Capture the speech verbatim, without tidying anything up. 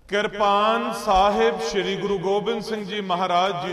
kirpan Sahib Shri Guru Gobind Singh ji महाराज जी